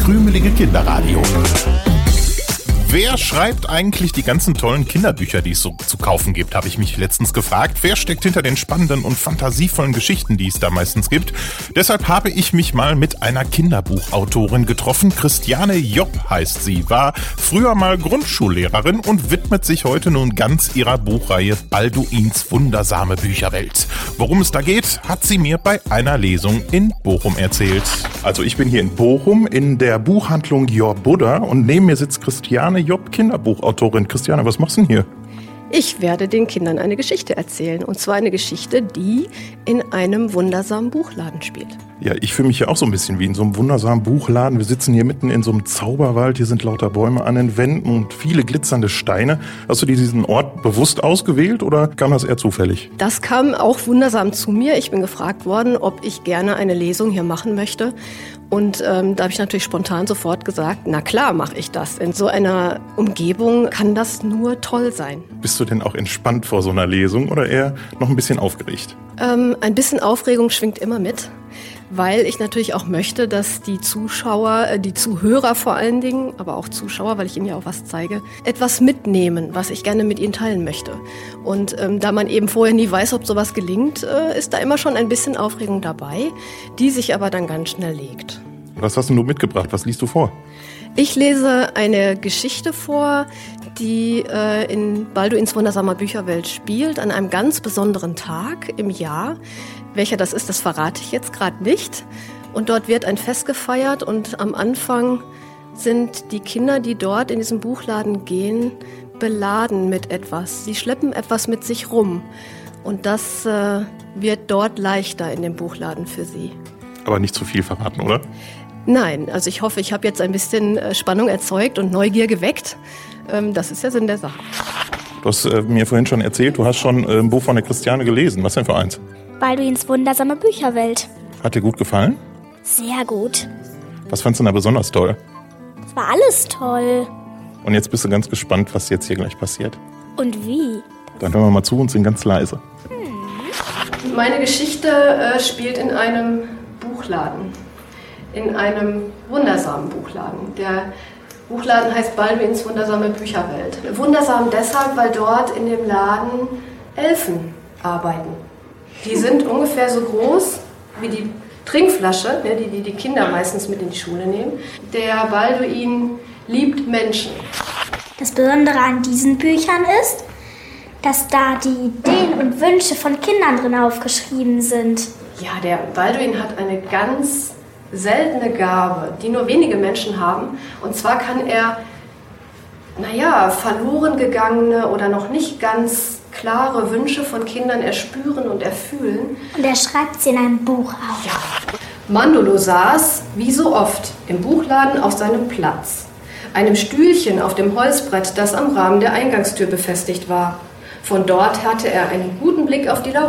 krümelige Kinderradio. Wer schreibt eigentlich die ganzen tollen Kinderbücher, die es so zu kaufen gibt, habe ich mich letztens gefragt. Wer steckt hinter den spannenden und fantasievollen Geschichten, die es da meistens gibt? Deshalb habe ich mich mal mit einer Kinderbuchautorin getroffen. Christiane Jopp heißt sie, war früher mal Grundschullehrerin und widmet sich heute nun ganz ihrer Buchreihe Balduins wundersame Bücherwelt. Worum es da geht, hat sie mir bei einer Lesung in Bochum erzählt. Also ich bin hier in Bochum in der Buchhandlung Your Buddha und neben mir sitzt Christiane Jopp, Kinderbuchautorin. Christiane, was machst du denn hier? Ich werde den Kindern eine Geschichte erzählen. Und zwar eine Geschichte, die in einem wundersamen Buchladen spielt. Ja, ich fühle mich ja auch so ein bisschen wie in so einem wundersamen Buchladen. Wir sitzen hier mitten in so einem Zauberwald. Hier sind lauter Bäume an den Wänden und viele glitzernde Steine. Hast du dir diesen Ort bewusst ausgewählt oder kam das eher zufällig? Das kam auch wundersam zu mir. Ich bin gefragt worden, ob ich gerne eine Lesung hier machen möchte. Und da habe ich natürlich spontan sofort gesagt, na klar mache ich das. In so einer Umgebung kann das nur toll sein. Bist du denn auch entspannt vor so einer Lesung oder eher noch ein bisschen aufgeregt? Ein bisschen Aufregung schwingt immer mit, weil ich natürlich auch möchte, dass die Zuschauer, die Zuhörer vor allen Dingen, aber auch Zuschauer, weil ich ihnen ja auch was zeige, etwas mitnehmen, was ich gerne mit ihnen teilen möchte. Und da man eben vorher nie weiß, ob sowas gelingt, ist da immer schon ein bisschen Aufregung dabei, die sich aber dann ganz schnell legt. Was hast du mitgebracht? Was liest du vor? Ich lese eine Geschichte vor, die in Balduins wundersamer Bücherwelt spielt, an einem ganz besonderen Tag im Jahr. Welcher das ist, das verrate ich jetzt gerade nicht. Und dort wird ein Fest gefeiert und am Anfang sind die Kinder, die dort in diesem Buchladen gehen, beladen mit etwas. Sie schleppen etwas mit sich rum und das wird dort leichter in dem Buchladen für sie. Aber nicht zu viel verraten, oder? Nein, also ich hoffe, ich habe jetzt ein bisschen Spannung erzeugt und Neugier geweckt. Das ist der Sinn der Sache. Du hast mir vorhin schon erzählt, du hast schon ein Buch von der Christiane gelesen. Was denn für eins? Balduins wundersame Bücherwelt. Hat dir gut gefallen? Sehr gut. Was fandst du da besonders toll? Es war alles toll. Und jetzt bist du ganz gespannt, was jetzt hier gleich passiert. Und wie? Dann hören wir mal zu und sind ganz leise. Meine Geschichte spielt in einem Buchladen. In einem wundersamen Buchladen. Der Buchladen heißt Balduins wundersame Bücherwelt. Wundersam deshalb, weil dort in dem Laden Elfen arbeiten. Die sind ungefähr so groß wie die Trinkflasche, die die Kinder meistens mit in die Schule nehmen. Der Balduin liebt Menschen. Das Besondere an diesen Büchern ist, dass da die Ideen und Wünsche von Kindern drin aufgeschrieben sind. Ja, der Balduin hat eine ganz seltene Gabe, die nur wenige Menschen haben. Und zwar kann er, verloren gegangene oder noch nicht ganz klare Wünsche von Kindern erspüren und erfühlen. Und er schreibt sie in einem Buch auf. Ja. Mandolo saß, wie so oft, im Buchladen auf seinem Platz. Einem Stühlchen auf dem Holzbrett, das am Rahmen der Eingangstür befestigt war. Von dort hatte er einen guten Blick auf die